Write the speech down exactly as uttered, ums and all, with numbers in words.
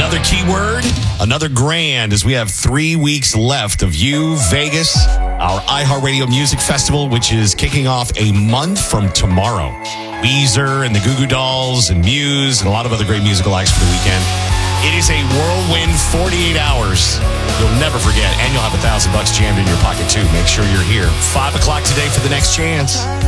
Another keyword, another grand, as we have three weeks left of You Vegas, our iHeartRadio Music Festival, which is kicking off a month from tomorrow. Weezer and the Goo Goo Dolls and Muse and a lot of other great musical acts for the weekend. It is a whirlwind forty-eight hours. You'll never forget, and you'll have a thousand bucks jammed in your pocket too. Make sure you're here. Five o'clock today for the next chance.